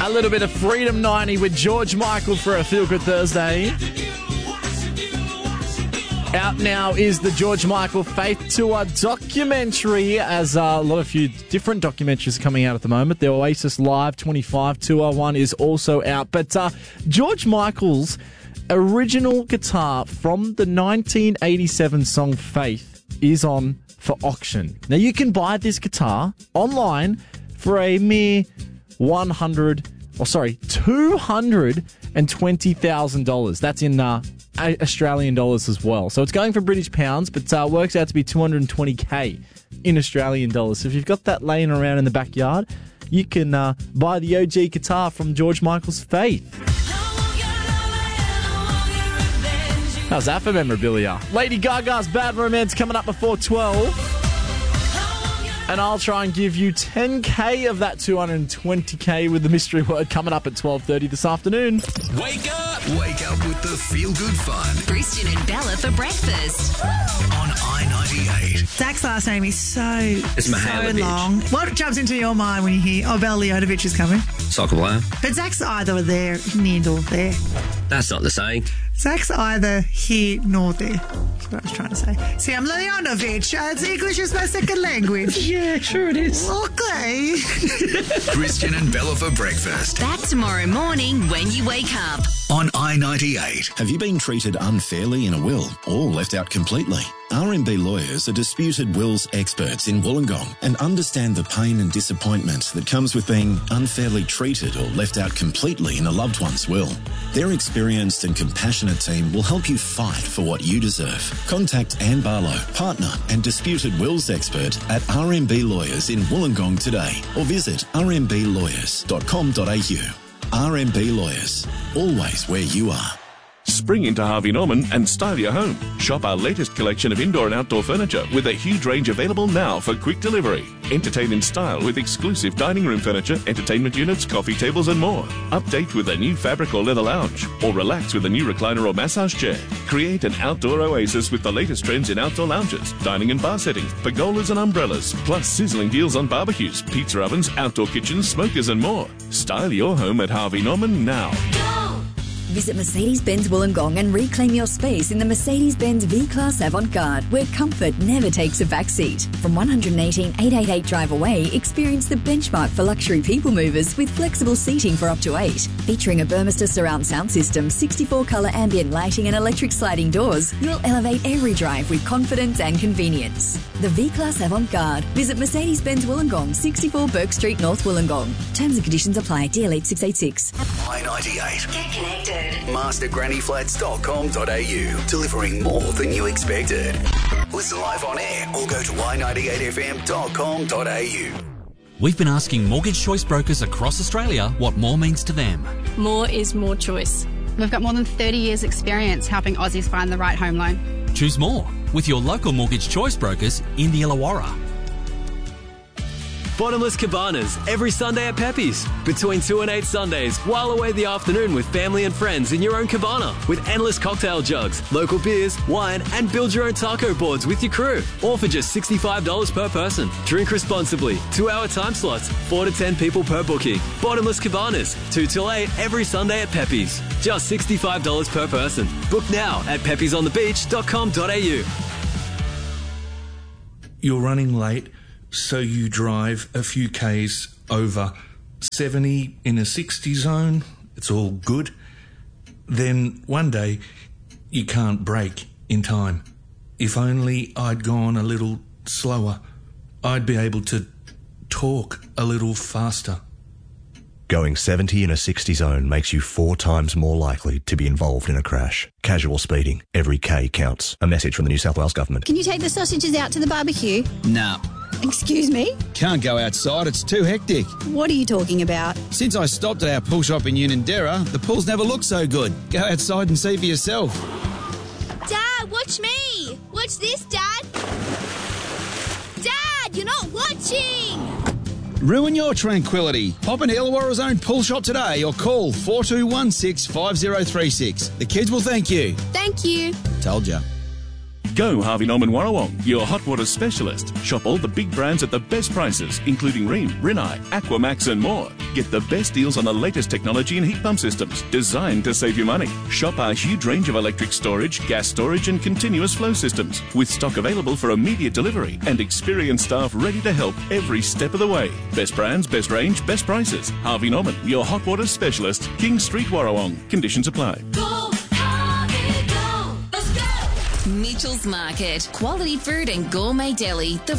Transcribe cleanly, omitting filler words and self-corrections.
A little bit of Freedom 90 with George Michael for a Feel Good Thursday. Out now is the George Michael Faith Tour documentary, as a lot of few different documentaries are coming out at the moment. The Oasis Live 25 Tour one is also out. But George Michael's original guitar from the 1987 song Faith is on for auction. Now you can buy this guitar online for a mere $220,000. That's in Australian dollars as well. So it's going for British pounds, but works out to be $220K in Australian dollars. So if you've got that laying around in the backyard, you can buy the OG guitar from George Michael's Faith. How's that for memorabilia? Lady Gaga's Bad Romance coming up before 12. And I'll try and give you 10K of that 220K with the mystery word coming up at 12:30 this afternoon. Wake up! Wake up with the Feel Good Fun. Christian and Bella for breakfast. On I-98. Zach's last name is so Mihailovic. long. What jumps into your mind when you hear, Bella Leonovic is coming? Soccer player. But Zach's either there, near nor there. That's not the saying. Zach's either here nor there. That's what I was trying to say. See, I'm Leonovic. English is my second language. Yeah, sure it is. Okay. Christian and Bella for breakfast. Back tomorrow morning when you wake up. On I-98. Have you been treated unfairly in a will or left out completely? RMB Lawyers are disputed wills experts in Wollongong and understand the pain and disappointment that comes with being unfairly treated or left out completely in a loved one's will. Their experienced and compassionate team will help you fight for what you deserve. Contact Anne Barlow, partner and disputed wills expert at RMB Lawyers in Wollongong today, or visit rmblawyers.com.au. RMB Lawyers, always where you are. Spring into Harvey Norman and style your home. Shop our latest collection of indoor and outdoor furniture with a huge range available now for quick delivery. Entertain in style with exclusive dining room furniture, entertainment units, coffee tables and more. Update with a new fabric or leather lounge, or relax with a new recliner or massage chair. Create an outdoor oasis with the latest trends in outdoor lounges, dining and bar settings, pergolas and umbrellas, plus sizzling deals on barbecues, pizza ovens, outdoor kitchens, smokers and more. Style your home at Harvey Norman now. Visit Mercedes-Benz Wollongong and reclaim your space in the Mercedes-Benz V-Class Avant-Garde, where comfort never takes a backseat. From 118 888 Drive Away, experience the benchmark for luxury people movers with flexible seating for up to 8. Featuring a Burmester surround sound system, 64-colour ambient lighting and electric sliding doors, you'll elevate every drive with confidence and convenience. The V-Class Avant-Garde. Visit Mercedes-Benz Wollongong, 64 Burke Street, North Wollongong. Terms and conditions apply. DL 8686. I-98. Get connected. mastergrannyflats.com.au. Delivering more than you expected. Listen live on air or go to i98fm.com.au. We've been asking mortgage choice brokers across Australia what more means to them. More is more choice. We've got more than 30 years experience helping Aussies find the right home loan. Choose more with your local mortgage choice brokers in the Illawarra. Bottomless Cabanas, every Sunday at Pepe's. Between 2 and 8 Sundays, while away the afternoon with family and friends in your own cabana. With endless cocktail jugs, local beers, wine, and build your own taco boards with your crew. All for just $65 per person. Drink responsibly. 2-hour time slots, 4 to 10 people per booking. Bottomless Cabanas, 2 till 8 every Sunday at Pepe's. Just $65 per person. Book now at pepesonthebeach.com.au. You're running late, so you drive a few Ks over 70 in a 60 zone. It's all good. Then one day you can't brake in time. If only I'd gone a little slower, I'd be able to talk a little faster. Going 70 in a 60 zone makes you 4 times more likely to be involved in a crash. Casual speeding. Every K counts. A message from the New South Wales Government. Can you take the sausages out to the barbecue? Nah. Excuse me? Can't go outside, it's too hectic. What are you talking about? Since I stopped at our pool shop in Unanderra, the pools never look so good. Go outside and see for yourself. Dad, watch me! Watch this, Dad! Dad, you're not watching! Ruin your tranquility. Pop into Illawarra's own pool shop today or call 4216 5036. The kids will thank you. Thank you. Told ya. Go Harvey Norman Warrawong, your hot water specialist. Shop all the big brands at the best prices, including Rheem, Rinnai, Aquamax and more. Get the best deals on the latest technology and heat pump systems designed to save you money. Shop our huge range of electric storage, gas storage and continuous flow systems with stock available for immediate delivery and experienced staff ready to help every step of the way. Best brands, best range, best prices. Harvey Norman, your hot water specialist. King Street, Warrawong. Conditions apply. Mitchell's Market. Quality food and gourmet deli. The